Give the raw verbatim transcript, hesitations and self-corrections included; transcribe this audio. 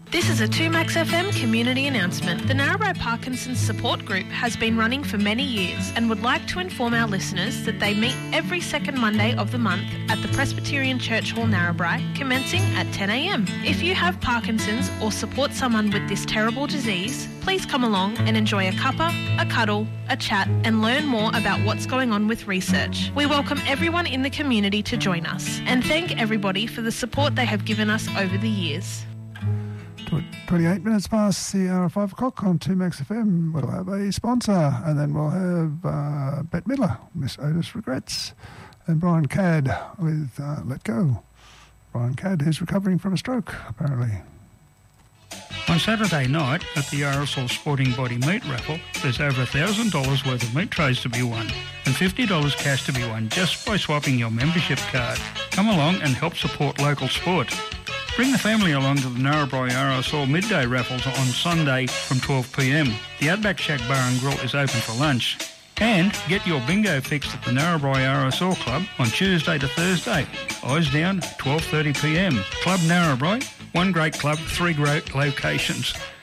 This is a two Max F M community announcement. The Narrabri Parkinson's Support Group has been running for many years and would like to inform our listeners that they meet every second Monday of the month at the Presbyterian Church Hall, Narrabri, commencing at ten a m. If you have Parkinson's or support someone with this terrible disease, please come along and enjoy a cuppa, a cuddle, a chat and learn more about what's going on with research. We welcome everyone in the community to join us and thank everybody for the support they have given us over the years. twenty-eight minutes past the hour of five o'clock on two Max F M. We'll have a sponsor and then we'll have uh, Bette Midler, Miss Otis Regrets, and Brian Cadd with uh, Let Go. Brian Cadd, who's recovering from a stroke, apparently. On Saturday night at the R S L Sporting Body Meat Raffle, there's over one thousand dollars worth of meat trays to be won and fifty dollars cash to be won just by swapping your membership card. Come along and help support local sport. Bring the family along to the Narrabri R S L midday raffles on Sunday from twelve p m. The Outback Shack Bar and Grill is open for lunch. And get your bingo fixed at the Narrabri R S L Club on Tuesday to Thursday. Eyes down, twelve thirty p m. Club Narrabri, one great club, three great locations.